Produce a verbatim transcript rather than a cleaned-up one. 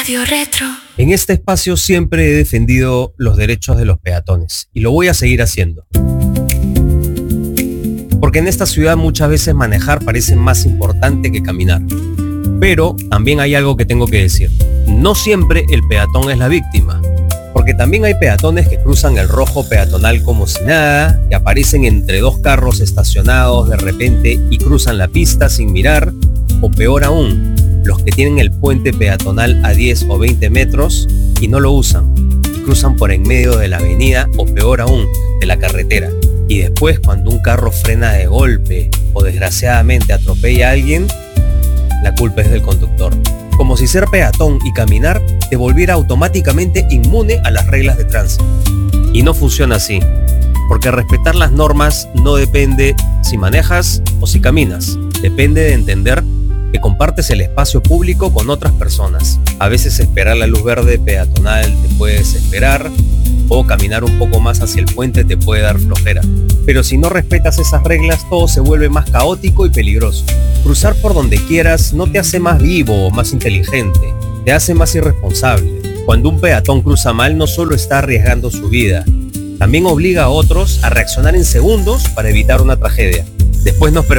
Radio Retro. En este espacio siempre he defendido los derechos de los peatones y lo voy a seguir haciendo. Porque en esta ciudad muchas veces manejar parece más importante que caminar. Pero también hay algo que tengo que decir. No siempre el peatón es la víctima. Porque también hay peatones que cruzan el rojo peatonal como si nada, que aparecen entre dos carros estacionados de repente y cruzan la pista sin mirar, o peor aún, los que tienen el puente peatonal a diez o veinte metros y no lo usan, y cruzan por en medio de la avenida o peor aún, de la carretera. Y después cuando un carro frena de golpe o desgraciadamente atropella a alguien, la culpa es del conductor. Como si ser peatón y caminar te volviera automáticamente inmune a las reglas de tránsito. Y no funciona así, porque respetar las normas no depende si manejas o si caminas. Depende de entender que compartes el espacio público con otras personas. A veces esperar la luz verde peatonal te puede desesperar, o caminar un poco más hacia el puente te puede dar flojera. Pero si no respetas esas reglas, todo se vuelve más caótico y peligroso. Cruzar por donde quieras no te hace más vivo o más inteligente, te hace más irresponsable. Cuando un peatón cruza mal, no solo está arriesgando su vida, también obliga a otros a reaccionar en segundos para evitar una tragedia. Después nos preguntamos